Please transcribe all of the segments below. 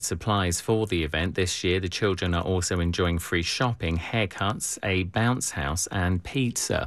supplies for the event. This year, the children are also enjoying free shopping, haircuts, a bounce house and pizza.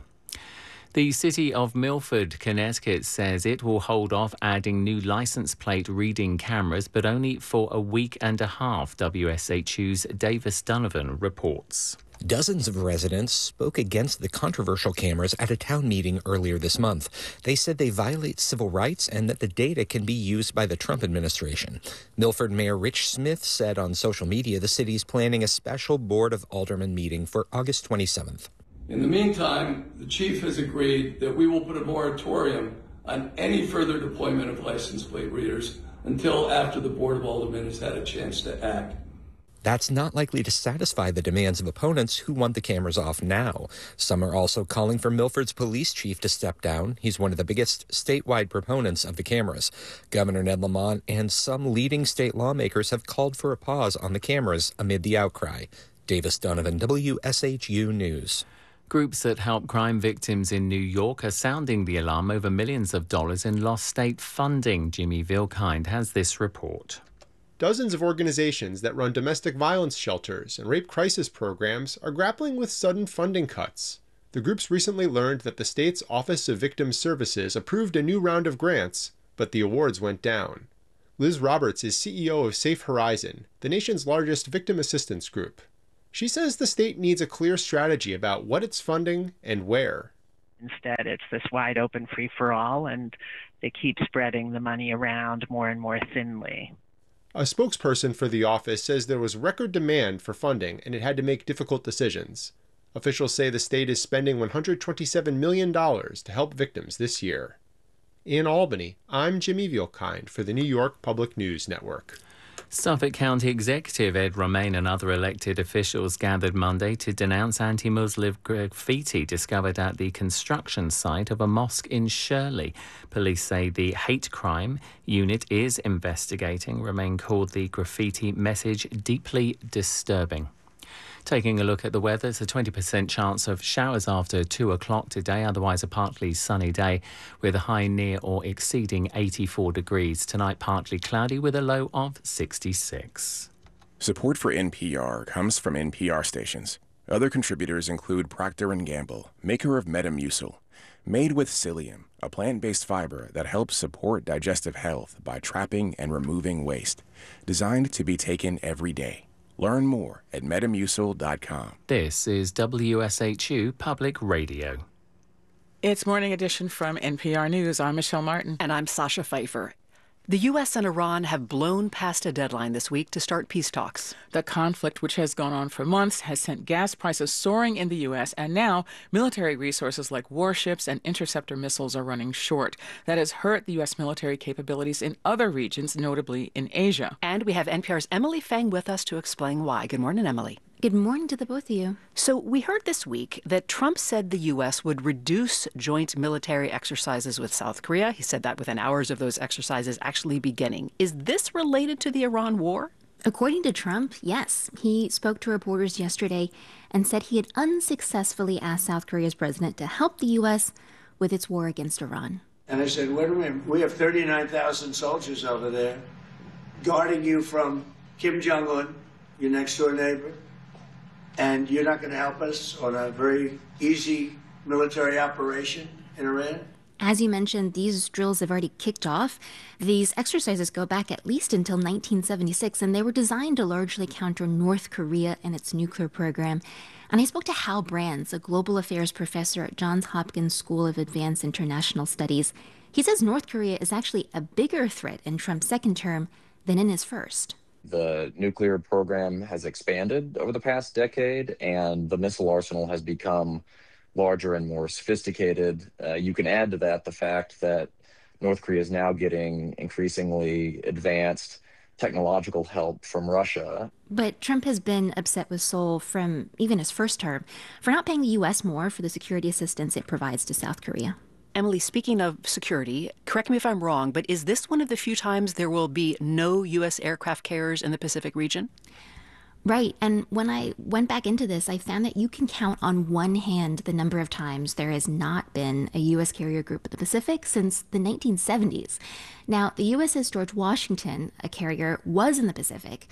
The city of Milford, Connecticut says it will hold off adding new license plate reading cameras, but only for a week and a half, WSHU's Davis Donovan reports. Dozens of residents spoke against the controversial cameras at a town meeting earlier this month. They said they violate civil rights and that the data can be used by the Trump administration. Milford Mayor Rich Smith said on social media the city's planning a special Board of Aldermen meeting for August 27th. In the meantime, the chief has agreed that we will put a moratorium on any further deployment of license plate readers until after the Board of Aldermen has had a chance to act. That's not likely to satisfy the demands of opponents who want the cameras off now. Some are also calling for Milford's police chief to step down. He's one of the biggest statewide proponents of the cameras. Governor Ned Lamont and some leading state lawmakers have called for a pause on the cameras amid the outcry. Davis Donovan, WSHU News. Groups that help crime victims in New York are sounding the alarm over millions of dollars in lost state funding. Jimmy Vilkind has this report. Dozens of organizations that run domestic violence shelters and rape crisis programs are grappling with sudden funding cuts. The groups recently learned that the state's Office of Victim Services approved a new round of grants, but the awards went down. Liz Roberts is CEO of Safe Horizon, the nation's largest victim assistance group. She says the state needs a clear strategy about what it's funding and where. Instead, it's this wide open free-for-all, and they keep spreading the money around more and more thinly. A spokesperson for the office says there was record demand for funding and it had to make difficult decisions. Officials say the state is spending $127 million to help victims this year. In Albany, I'm Jimmy Vilkind for the New York Public News Network. Suffolk County Executive Ed Romaine and other elected officials gathered Monday to denounce anti-Muslim graffiti discovered at the construction site of a mosque in Shirley. Police say the hate crime unit is investigating. Romaine called the graffiti message deeply disturbing. Taking a look at the weather, it's a 20% chance of showers after 2 o'clock today, otherwise a partly sunny day with a high near or exceeding 84 degrees. Tonight, partly cloudy with a low of 66. Support for NPR comes from NPR stations. Other contributors include Procter & Gamble, maker of Metamucil, made with psyllium, a plant-based fiber that helps support digestive health by trapping and removing waste, designed to be taken every day. Learn more at Metamucil.com. This is WSHU Public Radio. It's Morning Edition from NPR News. I'm Michelle Martin. And I'm Sasha Pfeiffer. The U.S. and Iran have blown past a deadline this week to start peace talks. The conflict, which has gone on for months, has sent gas prices soaring in the U.S., and now military resources like warships and interceptor missiles are running short. That has hurt the U.S. military capabilities in other regions, notably in Asia. And we have NPR's Emily Feng with us to explain why. Good morning, Emily. Good morning to the both of you. So we heard this week that Trump said the U.S. would reduce joint military exercises with South Korea. He said that within hours of those exercises actually beginning. Is this related to the Iran war? According to Trump, yes. He spoke to reporters yesterday and said he had unsuccessfully asked South Korea's president to help the U.S. with its war against Iran. And I said, wait a minute, we have 39,000 soldiers over there guarding you from Kim Jong-un, your next-door neighbor. And you're not going to help us on a very easy military operation in Iran? As you mentioned, these drills have already kicked off. These exercises go back at least until 1976, and they were designed to largely counter North Korea and its nuclear program. And I spoke to Hal Brands, a global affairs professor at Johns Hopkins School of Advanced International Studies. He says North Korea is actually a bigger threat in Trump's second term than in his first. The nuclear program has expanded over the past decade, and the missile arsenal has become larger and more sophisticated. You can add to that the fact that North Korea is now getting increasingly advanced technological help from Russia. But Trump has been upset with Seoul from even his first term for not paying the U.S. more for the security assistance it provides to South Korea. Emily, speaking of security, correct me if I'm wrong, but is this one of the few times there will be no U.S. aircraft carriers in the Pacific region? Right. And when I went back into this, I found that you can count on one hand the number of times there has not been a U.S. carrier group in the Pacific since the 1970s. Now, the USS George Washington, a carrier, was in the Pacific,